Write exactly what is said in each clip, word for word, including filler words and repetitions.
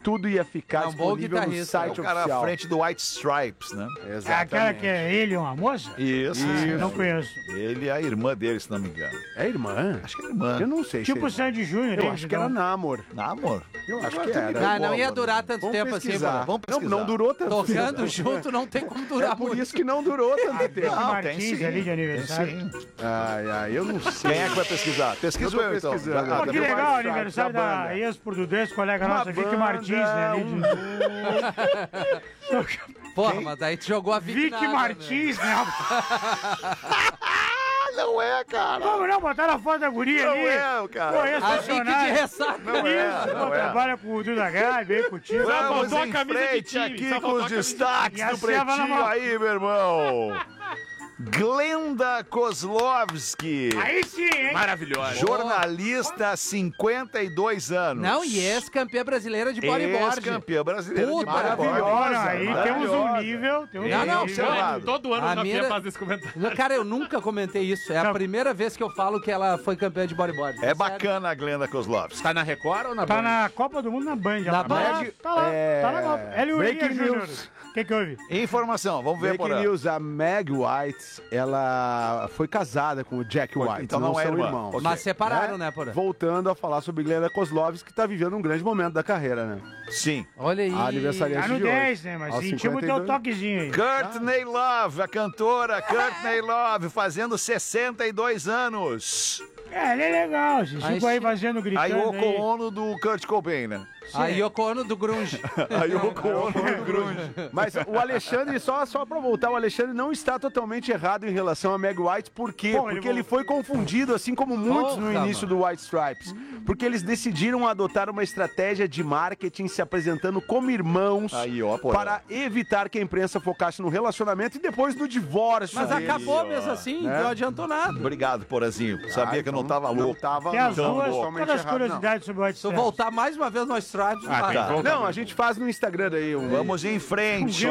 tudo ia ficar é um bom disponível no guitarrista. site É o cara oficial. à frente do White Stripes, né? Exatamente. É aquela que é ele, uma moça? Isso. Não conheço. Ele e a irmã dele, se não me engano. É irmã? Acho que é irmã. Eu não sei. Tipo o se é irmã. Sandy Júnior. Eu hein, acho que era então. Namor. Namor. Eu acho que era. Ah, não ia durar tanto Vamos tempo assim, pesquisar. mano. Vamos Não, pesquisar. não durou tanto Tocando tempo. junto não tem como durar É por muito. isso que não durou tanto Vicky tempo. Não, tem Martins sim. ali de Tem aniversário. sim. Ai, ai, eu não sei. Quem é que vai pesquisar? Pesquisa Eu tô eu, então. pesquisando. Ah, Pô, tá que bem. legal o White aniversário Stripes, a da banda. ex-português, colega Uma nossa, Vicky banda, Martins, né? ali de- Porra, mas daí tu jogou a Vicky Vicky nada, Martins, né? Não é, cara. Como não? Botaram a foto da guria Não ali. é, cara. Pô, A Vicky de ex-funcionário. ressaca. Não é, Isso, não pô, é. trabalha com o Duda Gabi, vem contigo. Vamos faltou a em camisa de frente time, aqui só com faltou os a camisa de destaques time. E a do Seva na Pretinho mão. aí, meu irmão. Glenda Kozlovski. Aí sim, hein? Maravilhosa. Jornalista, cinquenta e dois anos. Não, e ex-campeã brasileira de bodyboard. Ex-campeã brasileira Puta, de bodyboard. Maravilhosa. Aí temos um Maravilhosa. nível. Temos Não, um não, nível. observado. Todo ano A o Rafinha Mira- faz esse comentário. Cara, eu nunca comentei isso. É a Não. primeira vez que eu falo que ela foi campeã de bodyboard. É Sério. bacana a Glenda Kozlovski. Tá na Record ou na Tá Band? na Copa do Mundo na Band. Na ela tá lá, Band? Tá lá, É, tá na Copa. Ela e o breaking William Júnior. news. O que que houve? Informação, vamos ver por Breaking aí. news, a Meg White, ela foi casada com o Jack Foi, White, então não é são irmã. irmãos. Ok. Mas separaram, né, porra? Voltando a falar sobre Glenda Kozlovski, que tá vivendo um grande momento da carreira, né? Sim. Olha aí. A aniversariante Tá no de hoje. dez, né? Mas Aos sentimos o teu cinquenta e dois. toquezinho aí. Courtney Love, a cantora Courtney Love, fazendo sessenta e dois anos. É, ele é legal. Vocês Aí ficam aí sim. fazendo, A gritando Yoko aí. Ono do Kurt Cobain, né? A Yoko Ono do grunge. A Yoko Ono do grunge. Mas o Alexandre, só, só pra voltar, o Alexandre não está totalmente errado em relação a Meg White. Por quê? Pô, ele Porque ele, vol- foi confundido, assim como muitos no Porra, início do White Stripes. Porque eles decidiram adotar uma estratégia de marketing se apresentando como irmãos Aí, ó, pô. para evitar que a imprensa focasse no relacionamento e depois no divórcio. Mas deles. acabou mesmo assim, Né? não adiantou nada. Obrigado, Porazinho. Sabia Ah, que eu não então tava louco. Não tava Tem as não, duas, totalmente todas as errado, não. curiosidades sobre o White Se eu Stripes. voltar mais uma vez no Stripes, Ah, vai. tem que voltar. Não, a gente faz no Instagram aí. Um... Vamos em frente.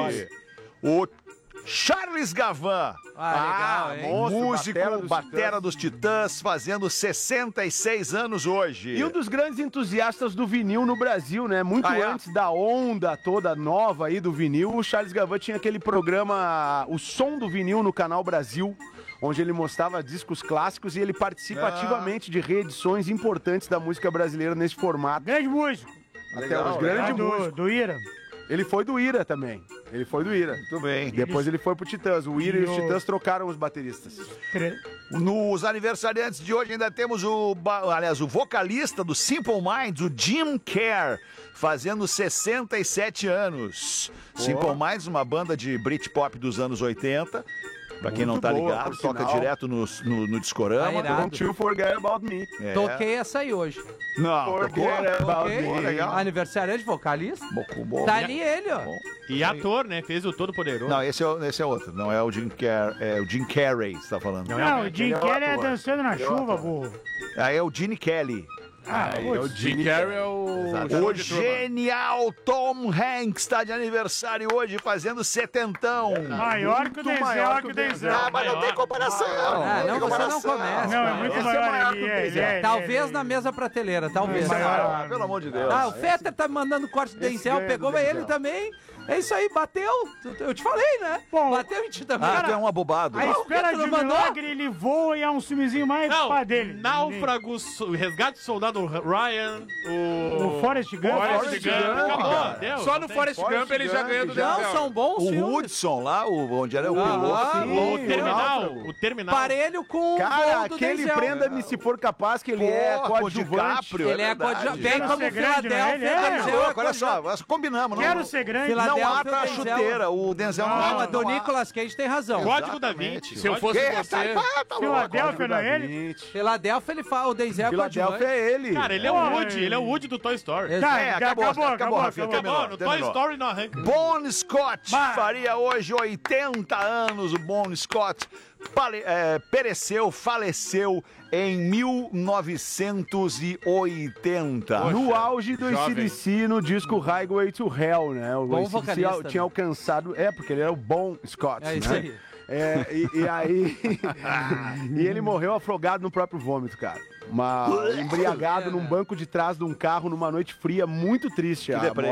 O Charles Gavan. Ah, legal, hein? monstro, Músico, batera dos batera Titãs. dos Titãs, fazendo sessenta e seis anos hoje. E um dos grandes entusiastas do vinil no Brasil, né? Muito Ah, é? antes da onda toda nova aí do vinil, o Charles Gavan tinha aquele programa O Som do Vinil no Canal Brasil, onde ele mostrava discos clássicos e ele participa Ah. ativamente de reedições importantes da música brasileira nesse formato. Grande músico. Até os grandes Lá do, músicos. do Ira. Ele foi do Ira também. Ele foi do Ira. Muito bem. Depois ele foi pro Titãs. O Ira e, E os o- Titãs trocaram os bateristas. Tre- Nos aniversariantes de hoje ainda temos o, ba- aliás, o vocalista do Simple Minds, o Jim Kerr, fazendo sessenta e sete anos. Simple Minds, uma banda de Britpop dos anos oitenta. Pra quem não Muito tá boa, ligado, por toca sinal. direto no, no, no Discorama. Ah, irado. Don't you forget about me. É. Toquei essa aí hoje. Não, tocou? Forget about Toquei. me. legal. Aniversariante vocalista. Bom, bom. Tá ali ele, ó. E ator, né? Fez o Todo Poderoso. Não, esse é, o- esse é outro. Não é o Jim Carrey, é o Jim Carrey, você tá falando. Não, Não, o ele Jim é o Kelly é ator. dançando na Ele é o chuva, ator. burro. Aí é o Gene Kelly. Ah, É o Jim Jimmy Carrey é o... O genial Tom Hanks está de aniversário hoje, fazendo setentão. maior que o Denzel, maior que o Denzel. Ah, mas não tem comparação. Ah, não, tem você não comparação. começa. Não, é muito Esse é maior. maior ele que o é, ele Denzel. é, ele Talvez é, na mesa prateleira, talvez. Mas- Ah, pelo amor de Deus. Ah, o Fetter tá me mandando corte do Denzel, ganha pegou do ele Denzel. também. É isso aí, bateu. Eu te falei, né? Bom, bateu em ti também. Ah, Cara, tu é um abobado. A espera de Pedro um mandou. milagre, ele voa e é um filmezinho mais Não, pá dele. Náufrago, so- Resgate do Soldado Ryan, o... O Forrest Gump. Forrest Forrest Gump, Gump, acabou, cara. deu. Só não no tem- Forrest Forrest Gump ele já Gump, ganhou do já. Não, Denzel. são bons O filmes. Hudson lá, o, onde era o Ah, piloto. ah, sim. O Sim, Terminal, náufrago. o Terminal. Parelho com Cara, o gol do aquele Denzel. Prenda-me se for capaz, que ele é Porra, com o coadjuvante. DiCaprio, Ele é verdade. coadjuvante. Bem Quero como ser grande, não é? Philadelphia, Ele é. Denzel é Louco, olha só, nós combinamos. Não, Quero ser grande. não Philadelphia, ata a o Denzel. chuteira. O Denzel não, Não, não a do não há- Nicolas Cage tem razão. Código da Exatamente. Vinci. Se eu fosse Que? você... Ah, tá louco. Filadélfia, não é ele? Philadelphia, ele fala, o Denzel é Filadélfia coadjuvante. é ele. Cara, ele é Pô, o Woody, é- ele é o Woody do Toy Story. Exato. Tá, É, já acabou, acabou, acabou, acabou, Rafinha, acabou. terminou. Acabou, no Toy terminou. Story não arranca. Bon Scott Bah. faria hoje oitenta anos. O Bon Scott pale- é, pereceu, faleceu em mil novecentos e oitenta. No auge do jovem. A C D C no disco Highway to Hell, né? O Bom A C D C vocalista, tinha né? alcançado... É, porque ele era o Bon Scott, É isso né? aí. É, e, e aí... e ele morreu afogado no próprio vômito, cara. Uma, embriagado num banco de trás de um carro numa noite fria, muito triste. Que a deprê.